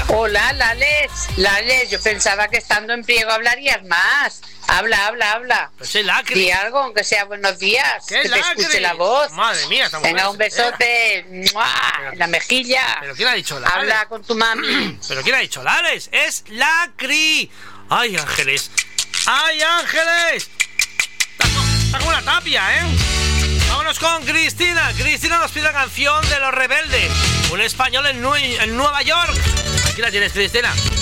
Hola, Lales, yo pensaba que estando en pliego hablarías más. Habla. Pues es Lacri. Di algo, aunque sea buenos días. ¿Qué Que te Lacri? escuche la voz. Madre mía, esta mujer. Venga, un besote. En la mejilla. ¿Pero quién ha dicho Lales? Habla con tu mami. ¿Pero quién ha dicho Lales? Es Lacri. ¡Ay, Ángeles! Está como una tapia, ¿eh? Vámonos con Cristina. Cristina nos pide la canción de Los Rebeldes. Un español en Nueva York. Aquí la tienes, Cristina.